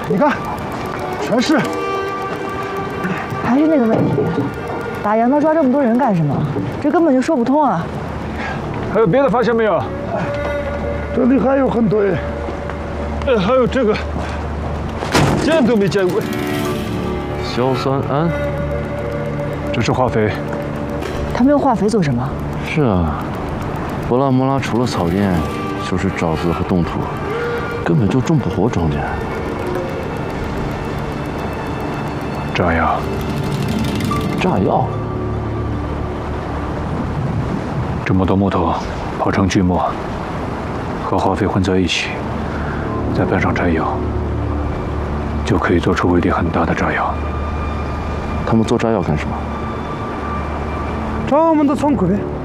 你看，全是。 还是那个问题，打杨刀抓这么多人干什么？这根本就说不通啊！ 还有别的发现没有？ 这里还有很多。 还有这个，见都没见过。 硝酸铵， 这是化肥。 他们用化肥做什么？ 是啊，博拉摩拉除了草甸，就是沼泽和冻土，根本就种不活庄稼。 炸药。 炸药。 这么多木头泡成锯末，和化肥混在一起，再拌上柴油，就可以做出威力很大的炸药。 他们做炸药干什么？ 找我们的仓库呗。